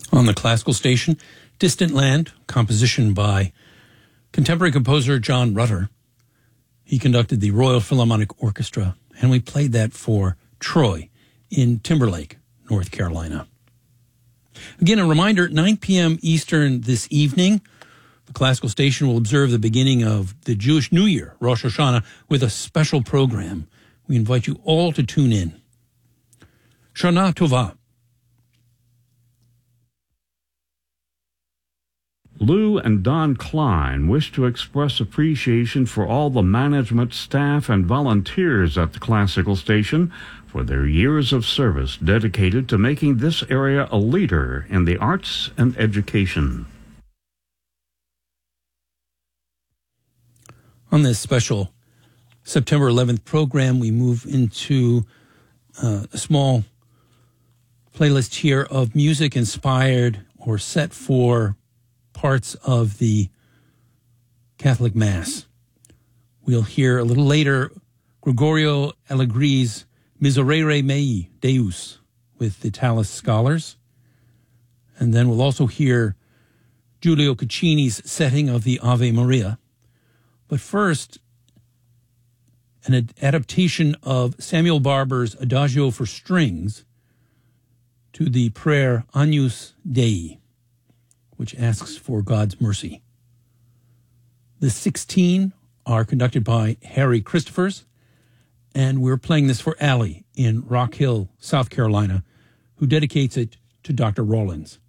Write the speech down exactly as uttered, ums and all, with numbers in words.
On the classical station, Distant Land, composition by contemporary composer John Rutter. He conducted the Royal Philharmonic Orchestra, and we played that for Troy in Timberlake, North Carolina. Again, a reminder, nine p.m. Eastern this evening, the classical station will observe the beginning of the Jewish New Year, Rosh Hashanah, with a special program. We invite you all to tune in. Shana Tova. Lou and Don Klein wish to express appreciation for all the management, staff, and volunteers at the classical station for their years of service dedicated to making this area a leader in the arts and education. On this special September eleventh program, we move into uh, a small playlist here of music inspired or set for parts of the Catholic Mass. We'll hear a little later Gregorio Allegri's Miserere Mei Deus with the Tallis Scholars. And then we'll also hear Giulio Caccini's setting of the Ave Maria. But first, an ad- adaptation of Samuel Barber's Adagio for Strings to the prayer Agnus Dei, which asks for God's mercy. The sixteen are conducted by Harry Christophers, and we're playing this for Allie in Rock Hill, South Carolina, who dedicates it to Doctor Rawlins.